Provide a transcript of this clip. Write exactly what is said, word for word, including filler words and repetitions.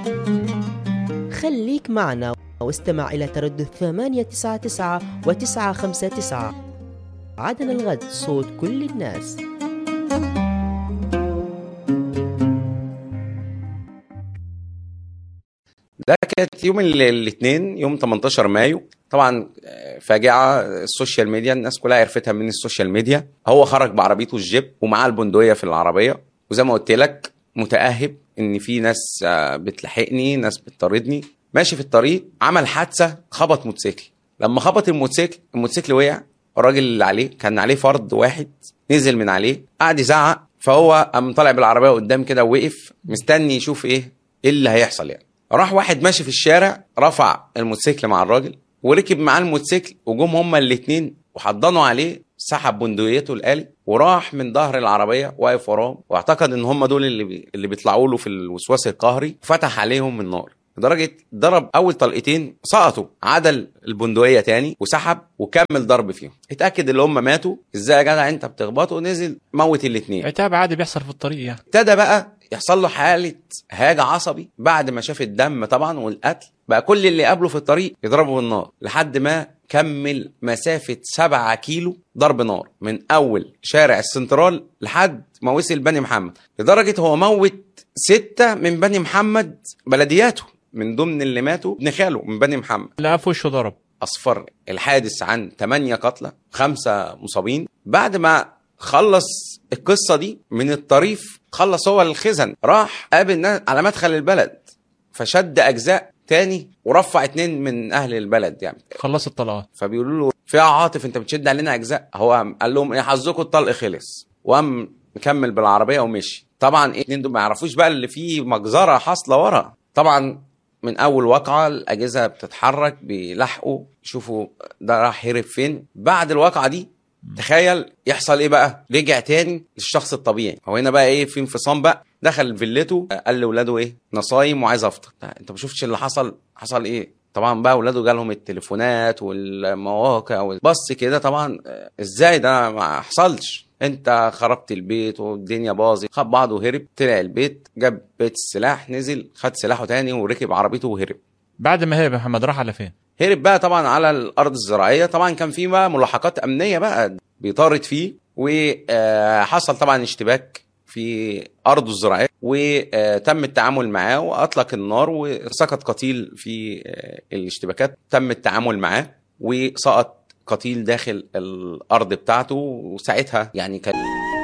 خليك معنا واستمع إلى تردد ثمانية تسعة تسعة وتسعة خمسة تسعة. عدن الغد، صوت كل الناس. ده كانت يوم الاثنين يوم ثمانية عشر مايو. طبعا فاجعه، السوشيال ميديا الناس كلها عرفتها من السوشيال ميديا. هو خرج بعربيته الجيب ومعاه البندقيه في العربيه، وزي ما قلت لك متاهب ان في ناس بتلحقني، ناس بتطاردني. ماشي في الطريق عمل حادثه، خبط موتوسيكل. لما خبط الموتوسيكل الموتوسيكل وقع. الراجل اللي عليه كان عليه فرد واحد، نزل من عليه قعد يزعق، فهو قام طالع بالعربيه قدام كده ووقف مستني يشوف ايه ايه اللي هيحصل. يعني راح واحد ماشي في الشارع رفع الموتوسيكل مع الراجل وركب معاه الموتوسيكل، وجم هما الاثنين وحضنوا عليه، سحب بندقيته الآلي وراح من ظهر العربيه واقف وراهم، واعتقد ان هم دول اللي بي... اللي بيطلعوا له في الوسواس القهري، وفتح عليهم النار لدرجه ضرب اول طلقتين سقطوا، عدل البندقيه تاني وسحب وكمل ضرب فيهم. اتاكد ان هم ماتوا. ازاي يا جدع انت بتخبطوا؟ ونزل موت الاثنين. عتاب عادي بيحصل في الطريق يعني. ابتدى بقى يحصل له حاله هاج عصبي بعد ما شاف الدم طبعا والقتل. بقى كل اللي قابله في الطريق يضربه بالنار لحد ما كمل مسافه سبعة كيلو ضرب نار من اول شارع السنترال لحد ما وصل بني محمد، لدرجه هو موت ستة من بني محمد بلدياته، من ضمن اللي ماتوا ابن خاله من بني محمد. لا في وشه ضرب. أصفر الحادث عن ثمانية قتلى خمسة مصابين. بعد ما خلص القصة دي من الطريف، خلص هو الخزن، راح قابل ناس على مدخل البلد، فشد أجزاء تاني ورفع اتنين من أهل البلد يعني. خلص الطلقات. فبيقولوا له فيها عاطف انت بتشد علينا أجزاء. هو قال لهم ايه حظكم الطلق خلص، وقام مكمل بالعربية ومشي. طبعا اتنين دول ما يعرفوش بقى اللي فيه مجزرة حاصلة ورا. طبعا من اول واقعه الاجهزه بتتحرك، بيلاحقوا يشوفوا ده راح هرب فين. بعد الواقعه دي تخيل يحصل ايه بقى؟ رجع تاني للشخص الطبيعي. هو هنا بقى ايه؟ في انفصام بقى. دخل فيلته قال لاولاده ايه؟ انا صايم وعايز افطر. انت ما شفتش اللي حصل؟ حصل ايه؟ طبعا بقى اولاده جالهم التليفونات والمواقع والبص كده. طبعا ازاي ده ما حصلش؟ انت خربت البيت والدنيا باظت. خد بعضه وهرب، طلع البيت جاب بيت السلاح، نزل خد سلاحه تاني وركب عربيته وهرب. بعد ما هرب محمد راح على فين؟ هرب بقى طبعا على الارض الزراعيه. طبعا كان في بقى ملاحقات امنيه بقى بيطارد فيه، وحصل طبعا اشتباك في ارضه الزراعيه، وتم التعامل معاه واطلق النار، وسقط قتيل في الاشتباكات. تم التعامل معاه وسقط قتيل داخل الارض بتاعته، وساعتها يعني كان